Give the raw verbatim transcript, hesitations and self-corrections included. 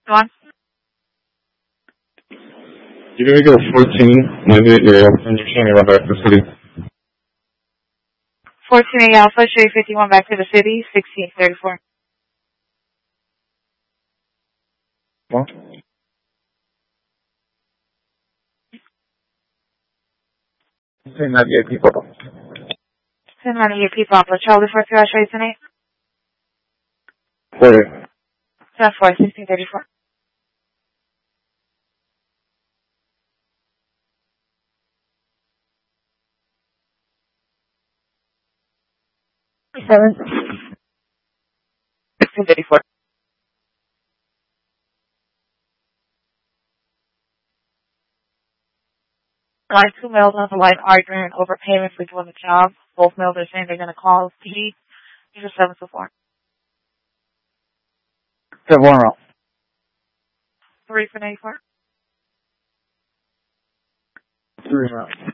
Go on. You're going to go fourteen, maybe you're and you're showing around back to the city. fourteen A Alpha, show you fifty-one back to the city, sixteen thirty-four. What? ten ninety-eight people. ten ninety-eight people, Papa Charlie for two, I'll show you tonight. Where? ten four, sixteen thirty-four. Seven. sixteen thirty-four. Line two males on the line arguing over payment for doing the job. Both males are saying they're going to call P. These are seven to four. Seven one round. Three for ninety-four. Three rounds.